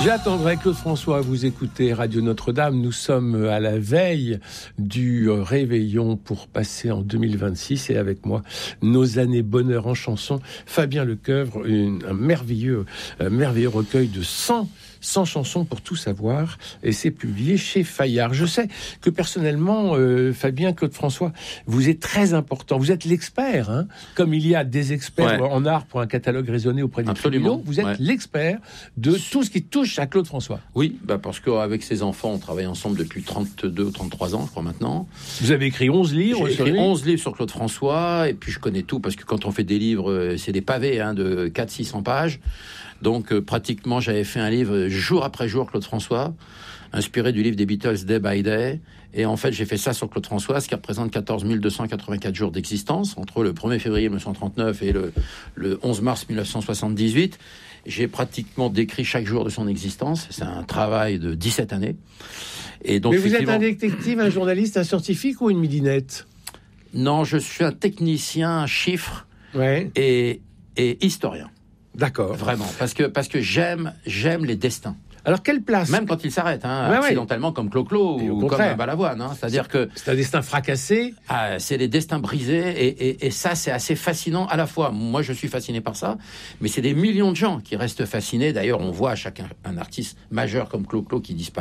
J'attendrai Claude François à vous écouter Radio Notre-Dame. Nous sommes à la veille du réveillon pour passer en 2026 et avec moi nos années bonheur en chanson. Fabien Lecoeuvre, un merveilleux recueil de 100 chansons pour tout savoir et c'est publié chez Fayard. Je sais que personnellement, Fabien, Claude François, vous êtes très important. Vous êtes l'expert, hein, comme il y a des experts en art pour un catalogue raisonné auprès des tribunaux. Vous êtes l'expert de tout ce qui touche à Claude François. Oui, parce qu'avec ses enfants, on travaille ensemble depuis 32 ou 33 ans, je crois maintenant. Vous avez écrit 11 livres. J'ai écrit 11 livres sur Claude François, et puis je connais tout, parce que quand on fait des livres, c'est des pavés de 400-600 pages. Donc pratiquement, j'avais fait un livre jour après jour, Claude François, inspiré du livre des Beatles, Day by Day. Et en fait, j'ai fait ça sur Claude François, ce qui représente 14 284 jours d'existence, entre le 1er février 1939 et le 11 mars 1978. J'ai pratiquement décrit chaque jour de son existence. C'est un travail de 17 années. Et donc, mais vous êtes un détective, un journaliste, un scientifique ou une midinette ? Non, je suis un technicien, chiffre et historien. D'accord. Vraiment, parce que j'aime les destins. Alors, quelle place ? Même quand il s'arrête, accidentellement, comme Clo-Clo ou comme Balavoine. C'est-à-dire que... C'est un destin fracassé. C'est les destins brisés, et ça, c'est assez fascinant. À la fois, moi, je suis fasciné par ça, mais c'est des millions de gens qui restent fascinés. D'ailleurs, on voit un artiste majeur comme Clo-Clo qui disparaît.